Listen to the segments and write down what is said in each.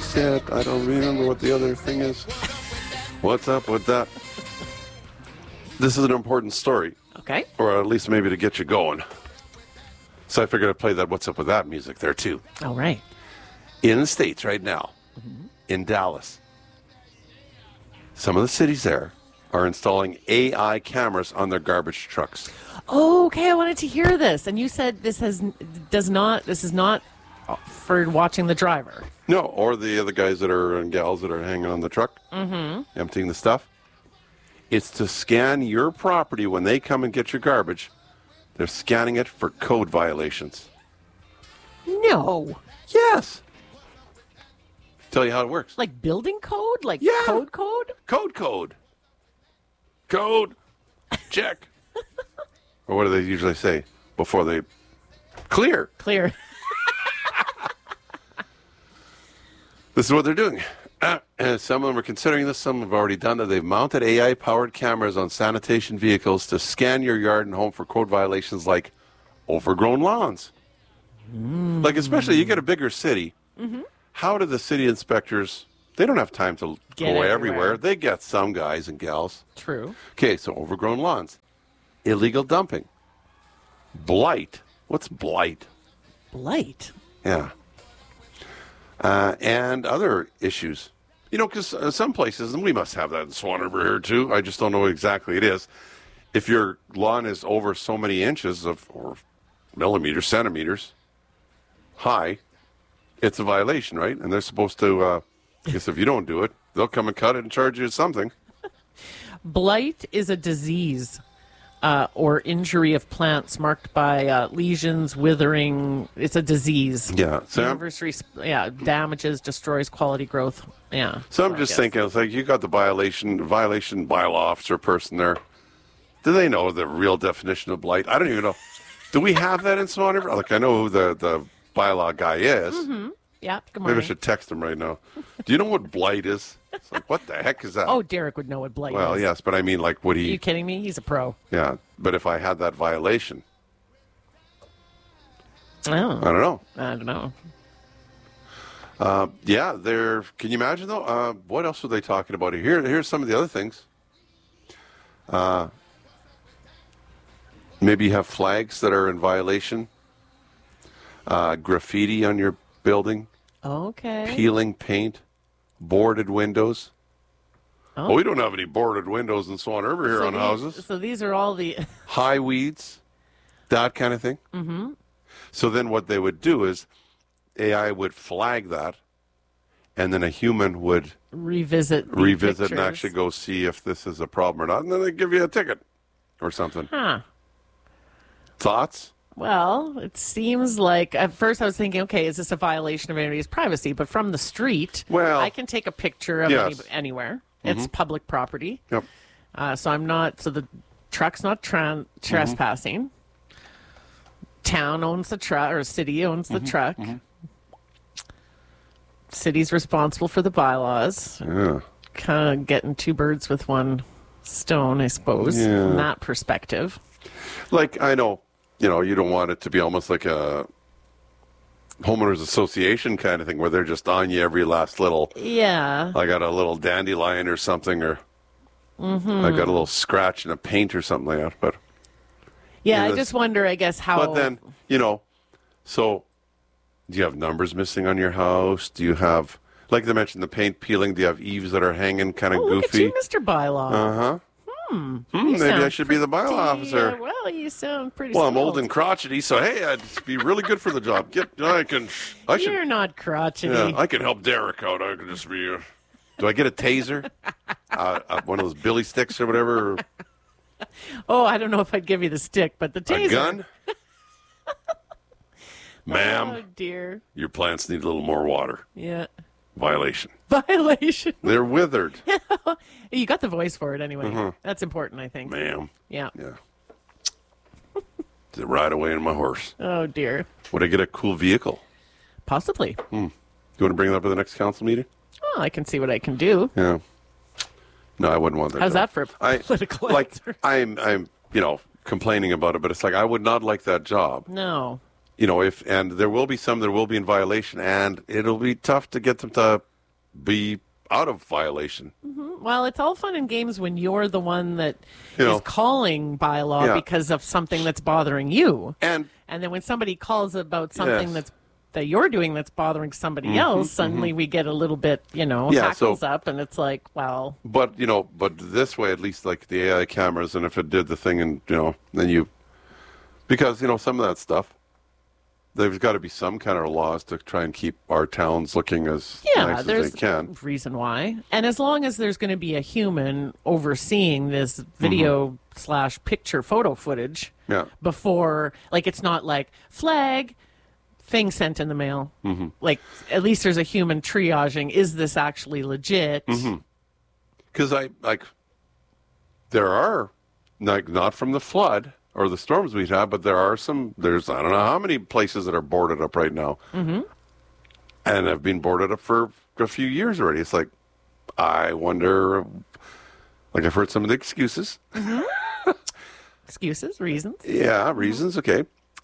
Shit, I don't remember what the other thing is. What's up with that? This is an important story. Okay. Or at least maybe to get you going. So I figured I'd play that What's Up With That music there, too. All right. In the States right now, in Dallas, some of the cities there are installing AI cameras on their garbage trucks. Oh, okay, I wanted to hear this. And you said this is not for watching the driver. No, or the other guys that are and gals that are hanging on the truck, emptying the stuff. It's to scan your property when they come and get your garbage. They're scanning it for code violations. No. Yes. Tell you how it works. Like building code? Like Yeah. code? Code. Check. Or what do they usually say before they clear? Clear. This is what they're doing. And some of them are considering this. Some have already done that. They've mounted AI-powered cameras on sanitation vehicles to scan your yard and home for code violations like overgrown lawns. Like, especially, you get a bigger city. How do the city inspectors, they don't have time to Get go everywhere. everywhere. They get some guys and gals. True. Okay, so overgrown lawns. Illegal dumping. Blight. What's blight? Blight. Yeah. And other issues. You know, because some places, and we must have that in Swan River here too, I just don't know what exactly it is. If your lawn is over so many inches or millimeters, centimeters high, it's a violation, right? And they're supposed to, I guess if you don't do it, they'll come and cut it and charge you something. Blight is a disease or injury of plants marked by lesions, withering. It's a disease. Yeah. Damages, destroys quality growth. Yeah. So I'm just thinking, it's like you got the violation bylaw officer person there. Do they know the real definition of blight? I don't even know. Do we have that in Swan River? Like, I know who the bylaw guy is. Yeah. Good Maybe morning. I should text him right now. Do you know what blight is? It's like, what the heck is that? Oh, Derek would know what blight well, is. yes, but I mean, like, would Are you he? kidding me? He's a pro. Yeah, but if I had that violation, Oh, I don't know. I don't know. Yeah, there. Can you imagine though? What else were they talking about here? Here's some of the other things. Maybe you have flags that are in violation. Graffiti on your building. Okay. Peeling paint. Boarded windows. Oh. Well, we don't have any boarded windows in Swan River here on houses. So these are all the... High weeds. That kind of thing. Mm-hmm. So then what they would do is AI would flag that, and then a human would revisit and pictures. actually go see if this is a problem or not, and then they give you a ticket or something. Huh. Thoughts? Well, it seems like at first I was thinking, okay, is this a violation of anybody's privacy? But from the street, Well, I can take a picture of yes. anywhere. It's public property. Yep. So I'm not, so the truck's not trespassing. Town owns the truck, or city owns the truck. City's responsible for the bylaws. Yeah. Kind of getting two birds with one stone, I suppose, Yeah. from that perspective. Like, I know, you don't want it to be almost like a homeowners association kind of thing where they're just on you every last little, Yeah. I got a little dandelion or something, or I got a little scratch in a paint or something like that. But Yeah, Yeah, I just wonder, I guess, how... But then, so do you have numbers missing on your house? Do you have, like they mentioned, the paint peeling? Do you have eaves that are hanging kind of Look at goofy? you, Mr. Bylaw. Uh-huh. You Maybe I sound should be the bylaw officer. well, you sound pretty Well, I'm skilled. old and crotchety, so hey, I'd be really good for the job. I should. You're not crotchety. Yeah, I can help Derek out. I could just be. Do I get a taser? One of those billy sticks or whatever? Or Oh, I don't know if I'd give you the stick, but the taser. a gun? Ma'am, Oh, dear. your plants need a little more water. Yeah. Violation. Violation. They're withered, You got the voice for it anyway. Mm-hmm. That's important, I think. ma'am. Yeah. Yeah. To ride away on my horse. Oh, dear. Would I get a cool vehicle? Possibly. You want to bring it up at the next council meeting? Oh, I can see what I can do. Yeah. No, I wouldn't want that. How's job. that for a political like, answer? I'm complaining about it, but it's like I would not like that job. No. And there will be some that will be in violation, and it'll be tough to get them to be out of violation. Well, it's all fun and games when you're the one that You know. is calling bylaw Yeah. because of something that's bothering you. And And then when somebody calls about something Yes. that you're doing that's bothering somebody else, suddenly we get a little bit, Yeah, so- hackles up, and it's like, well, but this way, at least like the AI cameras, and if it did the thing, and then because some of that stuff, there's got to be some kind of laws to try and keep our towns looking as nice as there's they can. reason why. And as long as there's going to be a human overseeing this video / picture photo footage Yeah. before, like, it's not like flag thing sent in the mail. Like, at least there's a human triaging. Is this actually legit? Because there are, not from the flood or the storms we've had, but there's I don't know how many places that are boarded up right now, and have been boarded up for a few years already. It's like, I wonder, like I've heard some of the excuses. Excuses, reasons. Yeah, reasons, okay.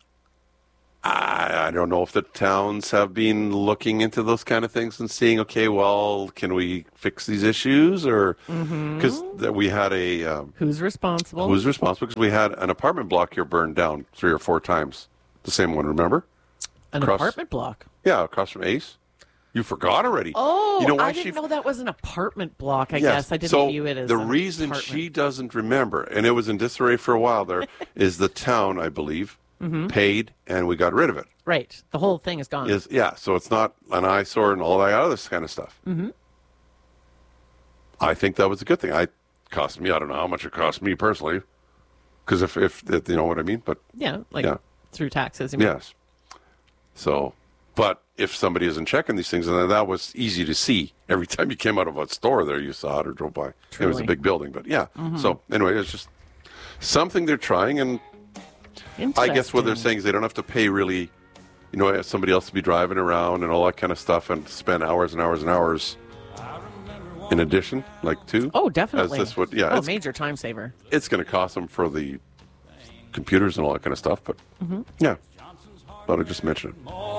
I don't know if the towns have been looking into those kind of things and seeing, okay, well, can we fix these issues? Or because we had Who's responsible? who's responsible? Because we had an apartment block here burned down 3 or 4 times. The same one, remember? An across- apartment block. Yeah, across from Ace. You forgot already. Oh, you know why I didn't know that was an apartment block. I guess I didn't so view it as the an reason apartment. she doesn't remember, and it was in disarray for a while there, is the town, I believe, paid and we got rid of it. Right. The whole thing is gone. So it's not an eyesore and all that other kind of stuff. I think that was a good thing. I don't know how much it cost me personally, because if you know what I mean. But Yeah, Yeah. through taxes. you mean. yes, so but if somebody isn't checking these things, and that was easy to see every time you came out of a store there, you saw it or drove by. It was a Truly. big building, but yeah. So anyway, it's just something they're trying, and I guess what they're Interesting. saying is they don't have to pay really, somebody else to be driving around and all that kind of stuff and spend hours and hours and hours in addition, too. Oh, definitely. As this would, yeah, Oh, it's, major time saver. it's going to cost them for the computers and all that kind of stuff, but yeah, thought I'd just mention it.